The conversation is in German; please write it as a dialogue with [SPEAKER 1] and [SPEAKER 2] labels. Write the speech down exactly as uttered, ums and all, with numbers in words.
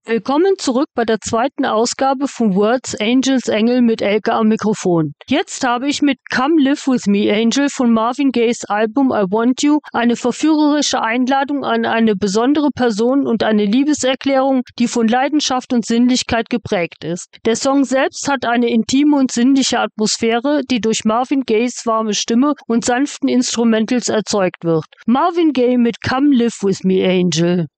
[SPEAKER 1] Willkommen zurück bei der zweiten Ausgabe von Words, Angels, Engel mit Elke am Mikrofon. Jetzt habe ich mit Come Live With Me, Angel von Marvin Gayes Album I Want You eine verführerische Einladung an eine besondere Person und eine Liebeserklärung, die von Leidenschaft und Sinnlichkeit geprägt ist. Der Song selbst hat eine intime und sinnliche Atmosphäre, die durch Marvin Gayes warme Stimme und sanften Instrumentals erzeugt wird. Marvin Gaye mit Come Live With Me, Angel.